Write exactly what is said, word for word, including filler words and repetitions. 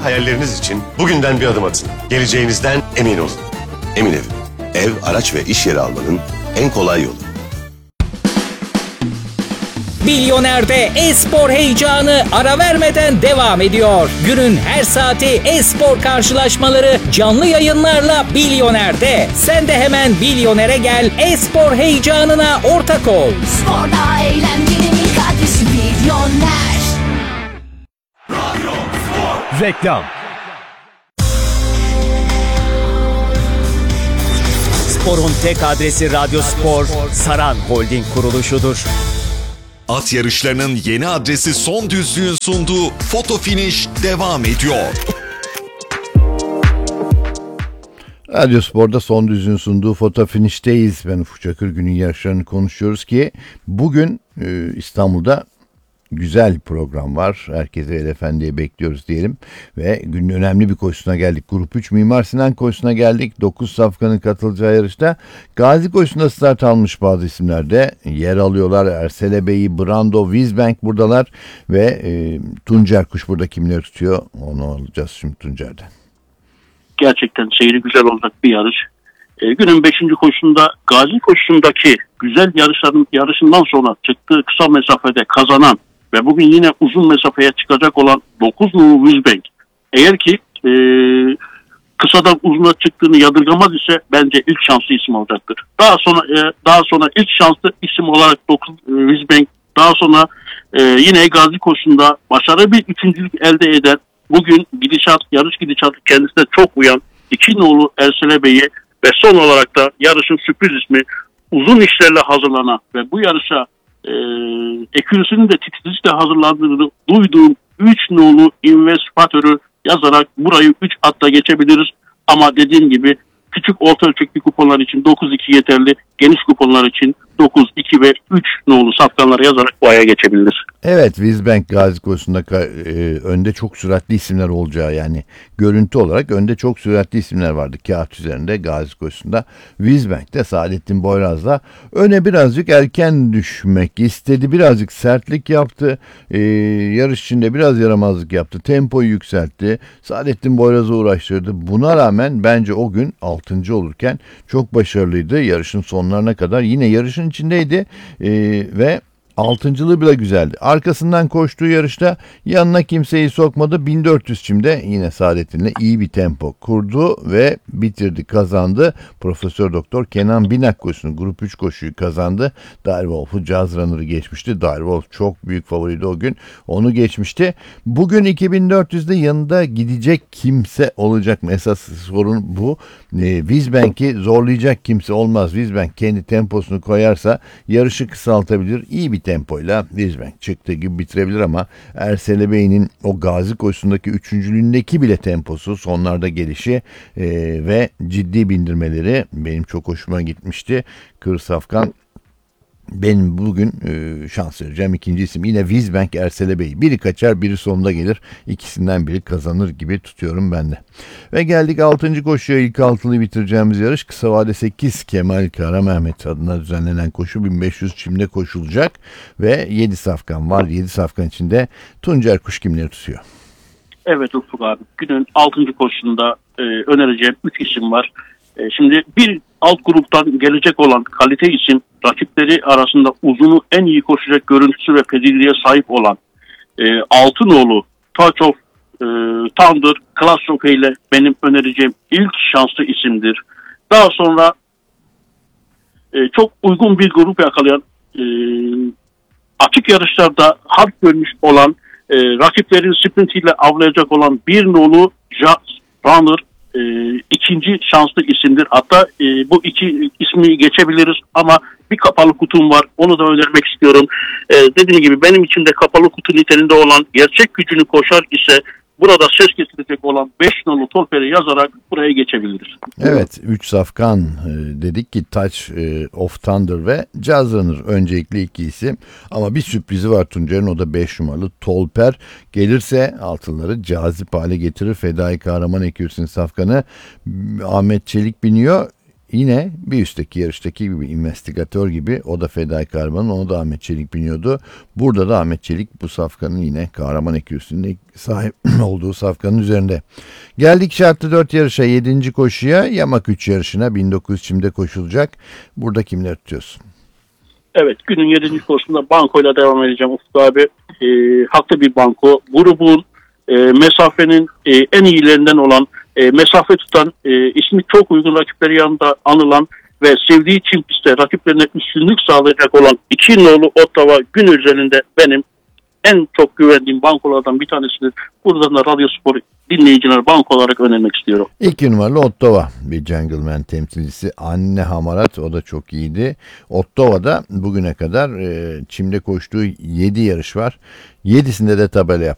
hayalleriniz için bugünden bir adım atın. Geleceğinizden emin olun. Emin Ev. Ev, araç ve iş yeri almanın en kolay yolu. Bilyoner'de e-spor heyecanı ara vermeden devam ediyor. Günün her saati e-spor karşılaşmaları canlı yayınlarla Bilyoner'de. Sen de hemen Bilyoner'e gel, e-spor heyecanına ortak ol. Sporda eğlencenin adresi Bilyoner. Reklam. Sporun tek adresi Radyo Spor, Saran Holding kuruluşudur. At yarışlarının yeni adresi Son Düzlüğün sunduğu Foto Finish devam ediyor. Radyo Spor'da Son Düzlüğün sunduğu Foto Finish'teyiz. Ben Ufuk Çakır, günün yarışlarını konuşuyoruz ki bugün e, İstanbul'da güzel program var. Herkese El Efendi'ye bekliyoruz diyelim. Ve günün önemli bir koşusuna geldik. Grup üç Mimar Sinan koşusuna geldik. dokuz safkanın katılacağı yarışta Gazi koşusunda start almış bazı isimler de yer alıyorlar. Ersele Bey'i, Brando, Wizbank buradalar. Ve e, Tuncer Kuş burada kimleri tutuyor? Onu alacağız şimdi Tuncer'den. Gerçekten seyri güzel olacak bir yarış. E, günün beşinci koşusunda Gazi koşusundaki güzel yarışların yarışından sonra çıktığı kısa mesafede kazanan ve bugün yine uzun mesafeye çıkacak olan dokuz numaralı Wizbank. Eğer ki e, kısadan uzuna çıktığını yadırgamaz ise bence ilk şanslı isim olacaktır. Daha sonra e, daha sonra ilk şanslı isim olarak dokuz e, Wizbank, daha sonra e, yine Gazi koşusunda başarılı bir üçüncülük elde eden, bugün gidişat, yarış gidişatı kendisine çok uyan iki nolu Ersele Bey'i ve son olarak da yarışın sürpriz ismi uzun işlerle hazırlanan ve bu yarışa e, ekürüsünün de titizlikle hazırlandığını duyduğum üç nolu Investigatör'ü yazarak burayı üç atla geçebiliriz. Ama dediğim gibi küçük orta ölçekli kuponlar için dokuz iki yeterli. Geniş kuponlar için dokuz, iki ve üç nolu safkanları yazarak bu aya geçebiliriz. Evet, Wizbank Gazi koşusunda e, önde çok süratli isimler olacağı, yani görüntü olarak önde çok süratli isimler vardı kağıt üzerinde Gazi koşusunda. Wizbank'te Saadettin Boyraz'la öne birazcık erken düşmek istedi. Birazcık sertlik yaptı. E, yarış içinde biraz yaramazlık yaptı. Tempoyu yükseltti. Saadettin Boyraz'ı uğraştırdı. Buna rağmen bence o gün altıncı olurken çok başarılıydı. Yarışın sonlarına kadar yine yarışın içindeydi e, ve altıncılığı bile güzeldi. Arkasından koştuğu yarışta yanına kimseyi sokmadı. bin dört yüz çimde yine Saadettin'le iyi bir tempo kurdu ve bitirdi, kazandı. Profesör Doktor Kenan Binak koşusunu, grup üç koşuyu kazandı. Direwolf'u, Jazz Runner'ı geçmişti. Direwolf çok büyük favoriydi o gün. Onu geçmişti. Bugün iki bin dört yüzde yanında gidecek kimse olacak mı? Esas sorun bu. E, Wizbank'i zorlayacak kimse olmaz. Wizbank kendi temposunu koyarsa yarışı kısaltabilir. İyi bir tempoyla Wizbank çıktığı gibi bitirebilir ama Ersele Bey'in o Gazi koşusundaki üçüncülüğündeki bile temposu, sonlarda gelişi e, ve ciddi bindirmeleri benim çok hoşuma gitmişti. Kır Safkan benim bugün e, şans vereceğim ikinci isim. Yine Wizbank, Ersele Bey. Biri kaçar, biri sonunda gelir. İkisinden biri kazanır gibi tutuyorum ben de. Ve geldik altıncı koşuya. İlk altılı bitireceğimiz yarış. Kısa vade sekiz Kemal Karamehmet adına düzenlenen koşu. bin beş yüz çimde koşulacak. Ve yedi safkan var. yedi safkan içinde Tuncer Kuş kimleri tutuyor? Evet Ufuk abi. Günün altıncı koşusunda e, önereceğim üç isim var. E, şimdi bir alt gruptan gelecek olan kalite isim, rakipleri arasında uzunu en iyi koşacak görüntüsü ve pedigriye sahip olan e, Altınoğlu Touch of e, Thunder Class Jockey ile benim önereceğim ilk şanslı isimdir. Daha sonra e, çok uygun bir grup yakalayan, e, açık yarışlarda harp görmüş olan, e, rakiplerin sprintiyle avlayacak olan bir nolu Jazz Runner e, ikinci şanslı isimdir. Hatta e, bu iki ismi geçebiliriz ama bir kapalı kutum var. Onu da önermek istiyorum. E, dediğim gibi benim için de kapalı kutu niteliğinde olan, gerçek gücünü koşar ise burada ses getirecek olan beş nolu Tolper'i yazarak buraya geçebiliriz. Evet, üç safkan e, dedik ki Touch e, of Thunder ve Jazz Runner öncelikli iki isim. Ama bir sürprizi var Tuncer'in, o da beş numaralı Tolper. Gelirse altınları cazip hale getirir. Fedai Kahraman Ekürüs'ün safkanı Ahmet Çelik biniyor. yine bir üstteki yarıştaki gibi investigatör gibi o da Fedai Kahraman'ın, onu da Ahmet Çelik biniyordu. Burada da Ahmet Çelik bu safkanın yine kahraman ekürüsünde sahip olduğu safkanın üzerinde. Geldik şartlı dört yarışa, yedinci koşuya, Yamak üç yarışına bin dokuz yüz çimde koşulacak. Burada kimler tutuyorsun? Evet, günün yedinci koşusunda bankoyla devam edeceğim Ufuk abi. E, haklı bir banko. Grubun e, mesafenin e, en iyilerinden olan, e, mesafe tutan, e, ismi çok uygun rakipleri yanında anılan ve sevdiği çim pistte rakiplerine üstünlük sağlayacak olan iki nolu Ottawa gün üzerinde benim en çok güvendiğim bankolardan bir tanesidir. Buradan da Radyo Spor dinleyiciler banko olarak önermek istiyorum. İki numaralı Ottawa, bir Jungleman temsilcisi Anne Hamarat, o da çok iyiydi. Ottawa'da bugüne kadar e, çimde koştuğu yedi yarış var. yedisinde de tabela yaptı.